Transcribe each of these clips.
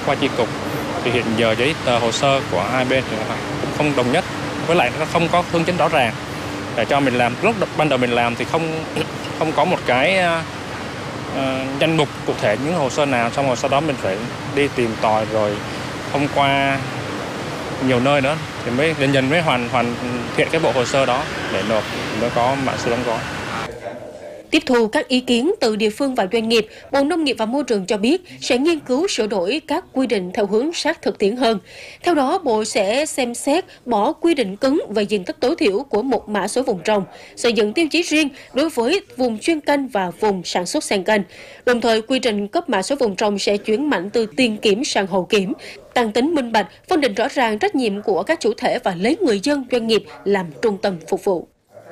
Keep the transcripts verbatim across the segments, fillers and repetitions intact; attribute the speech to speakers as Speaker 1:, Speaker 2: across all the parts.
Speaker 1: qua chi cục thì hiện giờ giấy tờ hồ sơ của hai bên cũng không đồng nhất, với lại nó không có phương chính rõ ràng để cho mình làm. Lúc ban đầu mình làm thì không không có một cái uh, danh mục cụ thể những hồ sơ nào, xong rồi sau đó mình phải đi tìm tòi rồi thông qua nhiều nơi nữa thì mới dần dần mới hoàn hoàn thiện cái bộ hồ sơ đó để nộp, mới có mã số đóng gói.
Speaker 2: Tiếp thu các ý kiến từ địa phương và doanh nghiệp, Bộ Nông nghiệp và Môi trường cho biết sẽ nghiên cứu sửa đổi các quy định theo hướng sát thực tiễn hơn. Theo đó, Bộ sẽ xem xét bỏ quy định cứng về diện tích tối thiểu của một mã số vùng trồng, xây dựng tiêu chí riêng đối với vùng chuyên canh và vùng sản xuất xen canh. Đồng thời, quy trình cấp mã số vùng trồng sẽ chuyển mạnh từ tiền kiểm sang hậu kiểm, tăng tính minh bạch, phân định rõ ràng trách nhiệm của các chủ thể và lấy người dân, doanh nghiệp làm trung tâm phục vụ.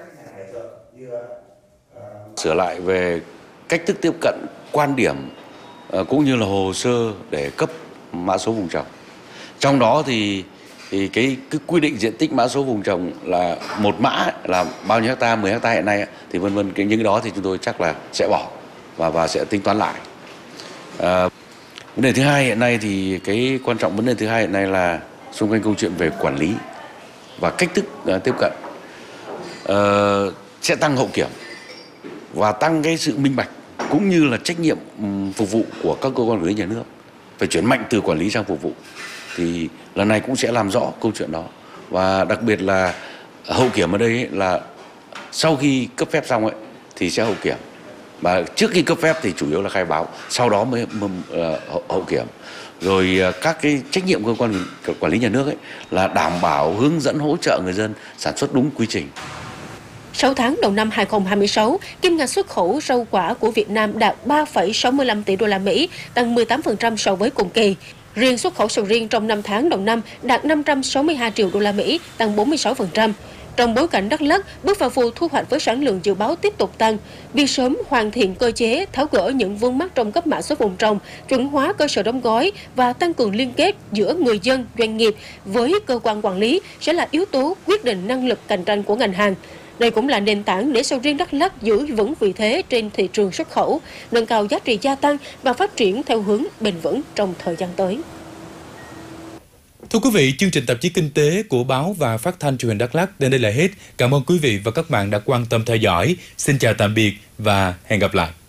Speaker 3: Sửa lại về cách thức tiếp cận, quan điểm cũng như là hồ sơ để cấp mã số vùng trồng. Trong đó thì thì cái, cái quy định diện tích mã số vùng trồng là một mã là bao nhiêu hecta, mười hecta hiện nay thì vân vân, cái những cái đó thì chúng tôi chắc là sẽ bỏ và và sẽ tính toán lại. À, vấn đề thứ hai hiện nay thì cái quan trọng vấn đề thứ hai hiện nay là xung quanh câu chuyện về quản lý và cách thức uh, tiếp cận uh, sẽ tăng hậu kiểm và tăng cái sự minh bạch cũng như là trách nhiệm phục vụ của các cơ quan quản lý nhà nước, phải chuyển mạnh từ quản lý sang phục vụ. Thì lần này cũng sẽ làm rõ câu chuyện đó, và đặc biệt là hậu kiểm ở đây ấy, là sau khi cấp phép xong ấy thì sẽ hậu kiểm, và trước khi cấp phép thì chủ yếu là khai báo, sau đó mới uh, hậu kiểm. Rồi uh, các cái trách nhiệm cơ quan quản lý nhà nước ấy là đảm bảo hướng dẫn hỗ trợ người dân sản xuất đúng quy trình.
Speaker 2: sáu tháng đầu năm hai không hai sáu, kim ngạch xuất khẩu rau quả của Việt Nam đạt ba phẩy sáu mươi lăm tỷ đô la Mỹ, tăng mười tám phần trăm so với cùng kỳ. Riêng xuất khẩu sầu riêng trong năm tháng đầu năm đạt năm trăm sáu mươi hai triệu đô la Mỹ, tăng bốn mươi sáu phần trăm. Trong bối cảnh Đắk Lắk bước vào vụ thu hoạch với sản lượng dự báo tiếp tục tăng, việc sớm hoàn thiện cơ chế, tháo gỡ những vướng mắc trong cấp mã số vùng trồng, chuẩn hóa cơ sở đóng gói và tăng cường liên kết giữa người dân, doanh nghiệp với cơ quan quản lý sẽ là yếu tố quyết định năng lực cạnh tranh của ngành hàng. Đây cũng là nền tảng để sầu riêng Đắk Lắk giữ vững vị thế trên thị trường xuất khẩu, nâng cao giá trị gia tăng và phát triển theo hướng bền vững trong thời gian tới.
Speaker 4: Thưa quý vị, chương trình tạp chí kinh tế của báo và phát thanh truyền hình Đắk Lắk đến đây là hết. Cảm ơn quý vị và các bạn đã quan tâm theo dõi. Xin chào tạm biệt và hẹn gặp lại.